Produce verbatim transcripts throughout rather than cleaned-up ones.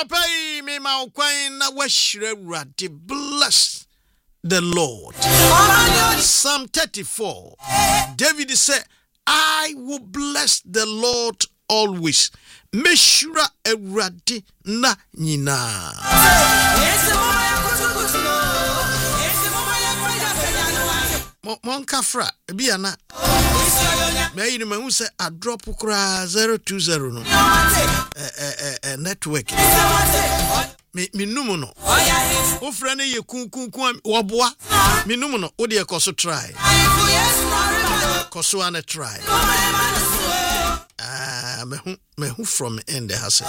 Pay me ma kwan na washire radi. Bless the Lord. Psalm thirty-four. David said, I will bless the Lord always. Meshura eradi na nyina. Mon kafra biana. Me you know say a drop kura zero two zero no. Eh eh eh network. Me me numu no. O frane ye kun kun kun woboa. Me numu no o de ekoso try. Koso an try. Ah me hu me hu from end the house.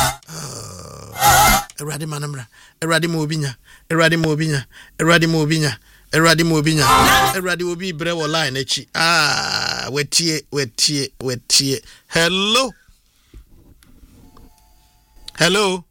Ah erade manamra. Erade mo obinya. Erade mo obinya. Erade mo obinya. Eradi mobinya eradi obi bre wo line echi ah wetie wetie wetie hello hello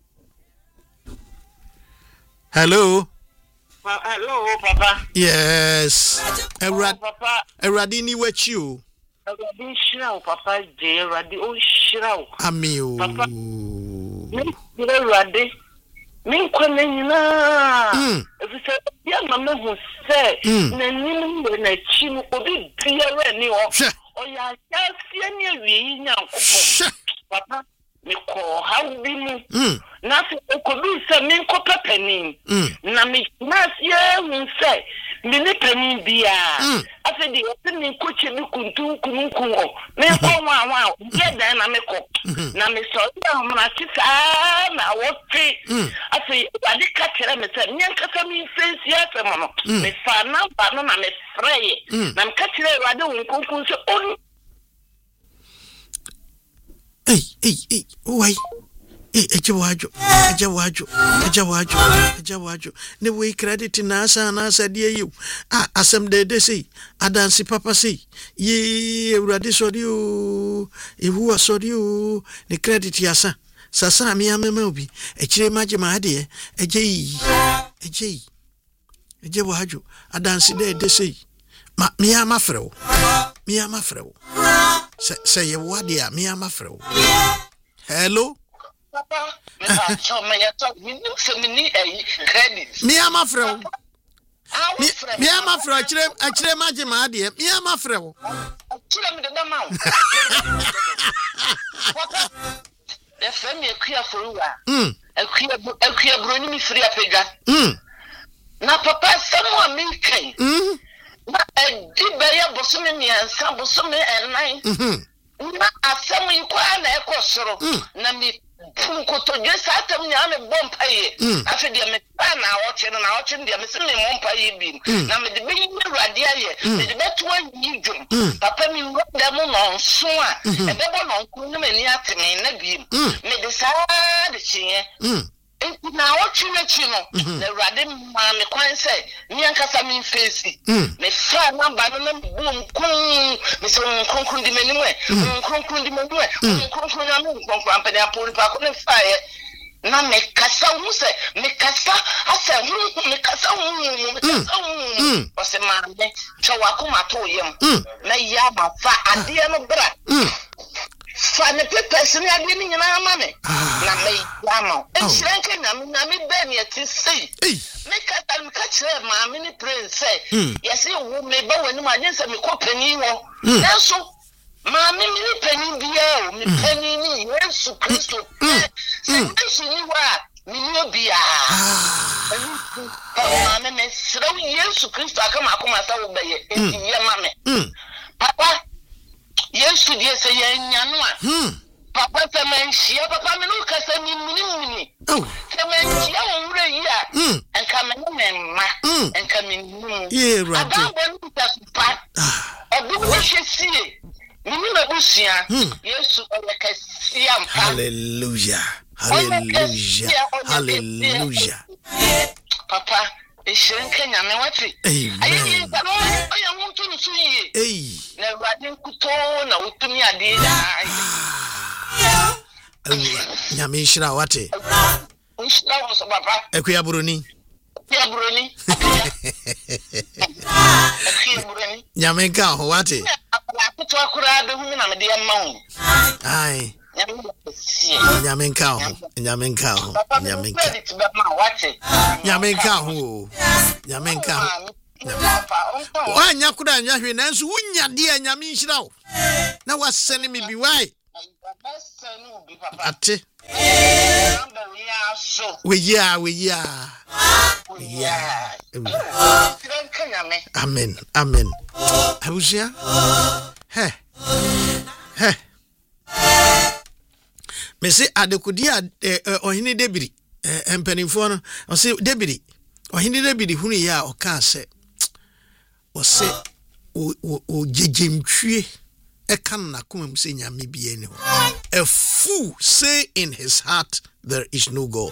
hello pa hello papa yes eradi papa eradi ni wechi o eradi shira papa je eradi o shira ami o papa ni eradi min kwana nyina mm efise ya mama hu se na nim na chi mu obi biara ni o o ya asie ni awie nyankopon papa me ko hawbi mu na se ko bi se min ko pepani na me na asie hu se me ne pani bia afi di o tin ko che bi kuntu kunkun o me ko wa wa ye dan na me ko na me so na ma tisa na wo ti afi ade ka kire me se nyen kasa mi fensi afema no me fa na ba no na me freye na me ka kire ade wo kunkun se on hey hey hey why eh ejawajo ejawajo ejawajo ejawajo ne we credit na asa na asa die you ah asem de de say adansi papa say ye urade sori o ewu asori o ne credit yasa sasa mi amema obi ekire maje ma ade ejeyi ejeyi ejawajo adansi de de say ma mi ama frewo mi ama frewo se se ye wade a mi ama frewo hello papa me ha cho me ya to me nim se me ni eh credit me am afrew me am afrew akire akire maje ma ade me am afrew akire me de da ma papa the family akua foruwa mm akua akua broni mi firi apega mm na papa samu mi kai mm na edi beya bosome mi ansa bosome enai mhm na asamu ikwa na ekosoro na mi Punkoto just atam nya me bompaye afi de me pa na woche no na woche de me se me mompaye bi na me de be yi rade aye me de beto anyi dwom papa mi wada mo no so a e be bo no nku no mani ateme na bi me de sa de chiye na woche na chi no na rade ma me kwan se mi ankasa mi face me fa na ba no na bum kun me se kun kun di meni mwe kun kun di meni mwe kun kun na me kun kun ampede apori pa ko ne fa ye na me kasa hu se me kasa asa hu me kasa hu me kasa hu o se ma me chawa ko ma to yem na ya ma fa ade no bra fa ne papers ni ade ni nyina ma me na me ya ma e shranke na me na me be me ti sei me kata me ka kire ma me ni prince yesi wo me ba wani ma nyense me ko pani wo nanso ma me me ni pani bia o me pani ni Yesu Kristo se Yesu ni wa me ni bia ma me me sro Yesu Kristo akama akoma sa wo be ye enti ye ma me papa Yesu die se ye nyano a papa se menhia papa me no kasa mi mini mini oh se menhia wo wura yi a enka me no memma enka me nu ye rade adam bo ta pa obi wo hyesie mini na busia Yesu o kasia mpa hallelujah hallelujah hallelujah papa Eshen Kenya me wati ayi ba no oya wonto no so yie eh na rade kuto na utumi ade ah nyame shira wati nshira wo so papa ekuya buroni ya buroni ekuya buroni nyame ka ho wati kuto akura de hu na me de ma hu ai nyame nka ho nyame nka ho nyame nka nyame nka ho nyame nka ho wanya kuda nya hwe nanso wunya de nyame nhyira wo na wasene me bi wai ate we ya we ya yeah amen amen abusia he he me se adekudi a ohini debiri empanifo no o se debiri ohini debiri hunu ya o ka se o se o o jejemtwie e kan na komam se nyame bie ni ho a fool say in his heart there is no God.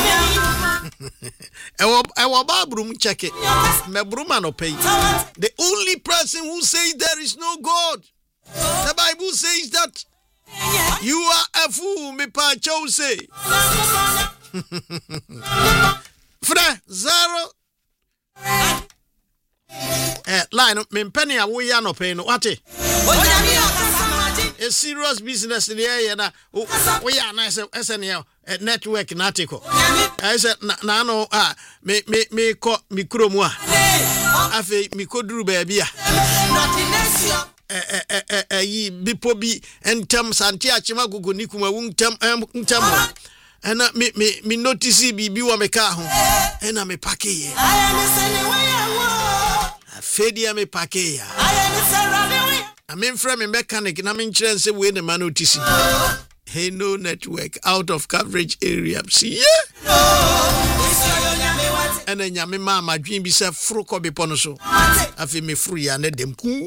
Ewo ewo babrum check it. Me bruma no pay. The only person who says there is no God, the Bible says that you are a fool, me pa chow say. Fra zero eh line me penny a wo ya no pay no wate. A serious business in the area na we are nice as an network natiko. I said na no ah me me me ko mikro mu a afi mikoduru baby a eh eh eh eh yi bipo bi entam santi achima gugu nikuma wuntam ntam ana me me me notice bibi wa me ka ho ena me pake ye afedia me pake ya I mean from a mechanic na me nkyere say we ne ma notice hey no network out of coverage area see and then nyame ma ma dwen bi se fro ko be pono so afi me fru ya na dem ku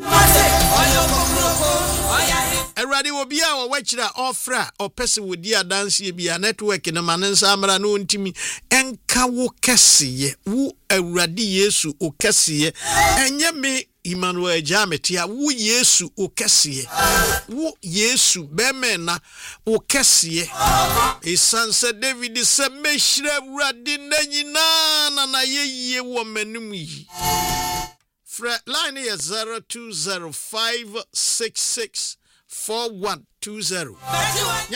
Eradi wo bia wo wachira ofra opese wodi adanse bia network na manensa amra no ntimi enka wo kesiye wo awurade Yesu o kesiye enye me Emmanuel Jametia wo Yesu o kesiye wo Yesu bemena o kesiye esanse David se mehira awurade nanyina na na yeye wo manum yi fra line is zero two zero five six six four one two zero